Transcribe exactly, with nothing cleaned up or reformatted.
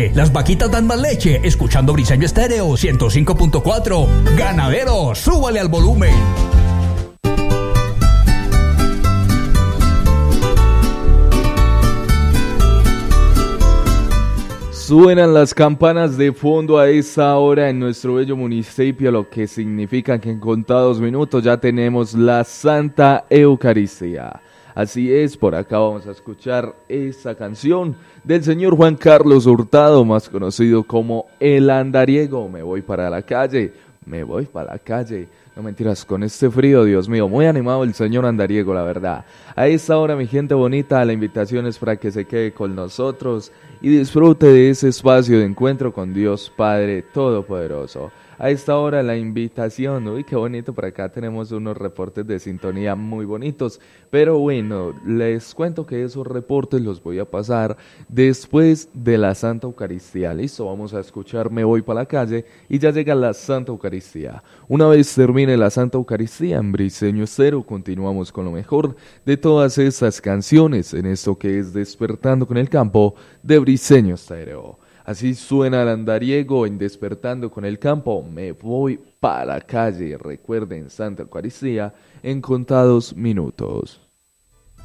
leche. Las vaquitas dan más leche. Escuchando Briseño Estéreo ciento cinco punto cuatro. Ganadero, súbale al volumen. Suenan las campanas de fondo a esa hora en nuestro bello municipio, lo que significa que en contados minutos ya tenemos la Santa Eucaristía. Así es, por acá vamos a escuchar esa canción del señor Juan Carlos Hurtado, más conocido como El Andariego. Me voy para la calle, me voy para la calle. No mentiras, con este frío, Dios mío, muy animado el señor Andariego, la verdad. A esta hora, mi gente bonita, la invitación es para que se quede con nosotros y disfrute de ese espacio de encuentro con Dios Padre Todopoderoso. A esta hora la invitación, uy, qué bonito, por acá tenemos unos reportes de sintonía muy bonitos, pero bueno, les cuento que esos reportes los voy a pasar después de la Santa Eucaristía. Listo, vamos a escuchar Me Voy para la Calle y ya llega la Santa Eucaristía. Una vez termine la Santa Eucaristía en Briseño Estéreo, continuamos con lo mejor de todas esas canciones en esto que es Despertando con el Campo de Briseño Estéreo. Así suena el andariego en Despertando con el Campo. Me voy para la calle. Recuerden, Santa Eucaristía en contados minutos.